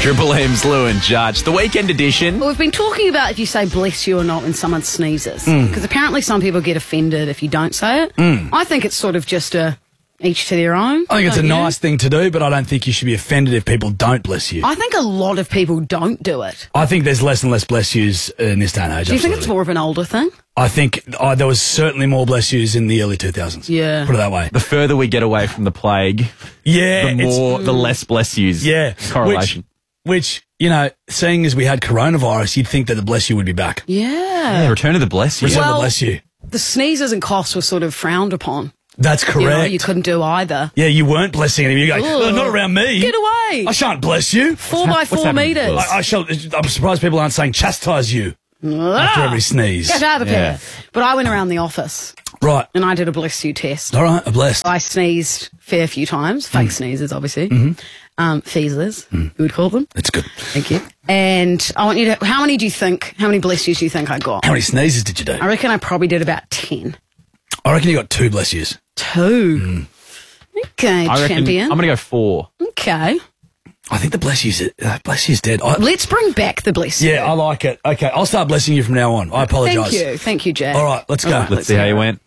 Triple M's Lou and Judge. The weekend edition. Well, we've been talking about if you say bless you or not when someone sneezes. Because apparently some people get offended if you don't say it. I think it's sort of just each to their own. I think it's a don't you? nice thing to do, but I don't think you should be offended if people don't bless you. I think a lot of people don't do it. I think there's less and less bless yous in this day and age. Do you think it's more of an older thing? I think there was certainly more bless yous in the early 2000s. Yeah. Put it that way. The further we get away from the plague, the less bless yous. Yeah. Correlation. Which, you know, seeing as we had coronavirus, you'd think that the bless you would be back. Yeah. Return of the bless you. Return Well, the bless you. The sneezes and coughs were sort of frowned upon. That's correct. You know, you couldn't do either. Yeah, you weren't blessing him. You go, Ugh. not around me. Get away. I shan't bless you. 4 by 4 metres. I'm surprised people aren't saying chastise you after every sneeze. Get out of here. But I went around the office Right. and I did a bless you test. All right, a blessed. I sneezed a fair few times. Fake sneezes, obviously. Feezers, you would call them. That's good. Thank you. And I want you to, how many bless yous do you think I got? How many sneezes did you do? I reckon I probably did about 10. I reckon you got 2 bless yous. 2. Okay, I reckon champion. I'm going to go 4. Okay. I think the bless yous dead. Let's bring back the bless you. Yeah, I like it. Okay, I'll start blessing you from now on. I apologise. Thank you, Jack. All right, let's go. Let's see how you went.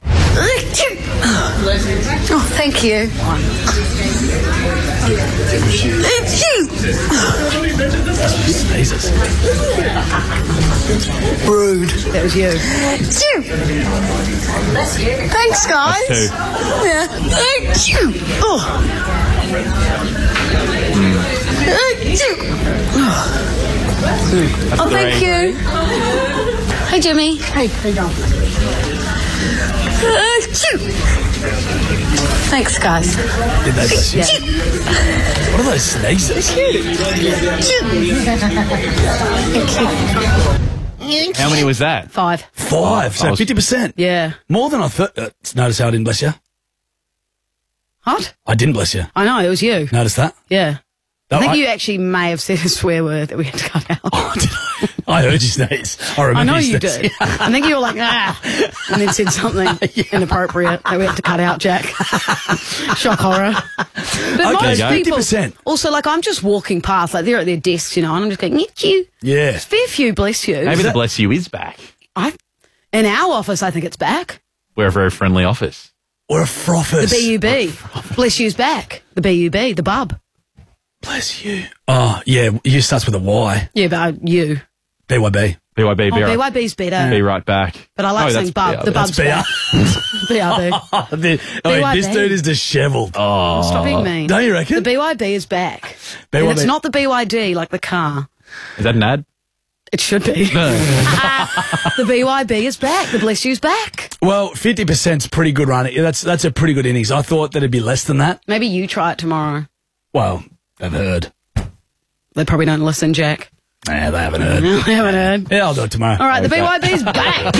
Oh, thank you. Sneezes. Rude. That was you. Thanks, guys. That's 2. Yeah. Thank you. Oh. That's Oh, thank 3. you. Hey, Jimmy. Hey, how you going? Thanks, guys. Did they bless you? Yeah. What are those sneezes? How many was that? 5. 5, so 50%. Yeah. More than I thought. Notice how I didn't bless you? What? I didn't bless you. I know, it was you. Notice that? Yeah. No, I think you actually may have said a swear word that we had to cut out. Oh, did I? I heard you sneeze. I I remember know you sneeze. did. I think you were like, and then said something inappropriate that we had to cut out, Jack. Shock horror. But Okay, most people, 50%. also, like, I'm just walking past, like, they're at their desks, you know, and I'm just going, get you. Yeah. Fair few bless you. Maybe the bless you is back. In our office, I think it's back. We're a very friendly office. We're a frothers. The BUB. Bless you's back. The BUB, the bub. Bless you. Oh, yeah, you starts with a Y. Yeah, but you. BYB. BYB, be, Oh, right, BYB's better. be right back. But I like saying bub. The bub's back. BRB. This dude is dishevelled. Oh. Stop being mean. Don't you reckon? The BYB is back. BYB. And it's not the BYD like the car. Is that an ad? It should be. The BYB is back. The bless you's back. Well, 50%'s pretty good run. That's a pretty good innings. I thought that it'd be less than that. Maybe you try it tomorrow. Well, they've heard. They probably don't listen, Jack. Nah, they haven't heard. They haven't heard. Yeah, I'll do it tomorrow. All right, the BYB's back.